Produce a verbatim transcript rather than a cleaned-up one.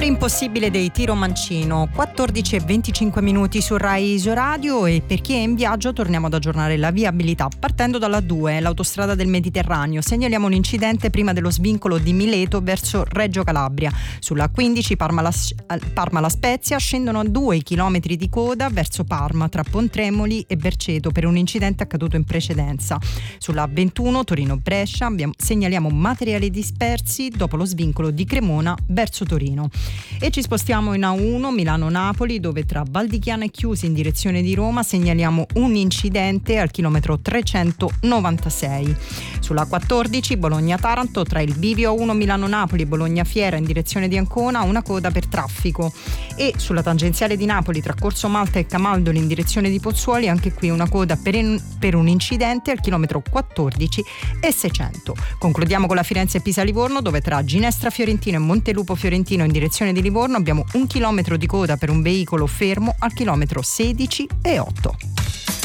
Amore impossibile dei Tiro Mancino, quattordici e venticinque minuti su Rai Isoradio. E per chi è in viaggio torniamo ad aggiornare la viabilità partendo dalla due, l'autostrada del Mediterraneo. Segnaliamo un incidente prima dello svincolo di Mileto verso Reggio Calabria. Sulla quindici Parma La, Parma La Spezia scendono a due chilometri di coda verso Parma tra Pontremoli e Berceto per un incidente accaduto in precedenza. Sulla ventuno Torino Brescia abbiamo, segnaliamo materiali dispersi dopo lo svincolo di Cremona verso Torino. E ci spostiamo in A uno Milano-Napoli, dove tra Valdichiana e Chiusi in direzione di Roma segnaliamo un incidente al chilometro trecentonovantasei. Sulla quattordici Bologna-Taranto tra il bivio A uno Milano-Napoli e Bologna-Fiera in direzione di Ancona una coda per traffico. E sulla tangenziale di Napoli tra Corso Malta e Camaldoli in direzione di Pozzuoli anche qui una coda per, in, per un incidente al chilometro quattordici e seicento. Concludiamo con la Firenze-Pisa-Livorno, dove tra Ginestra Fiorentino e Montelupo Fiorentino in direzione di Livorno abbiamo un chilometro di coda per un veicolo fermo al chilometro sedici e otto.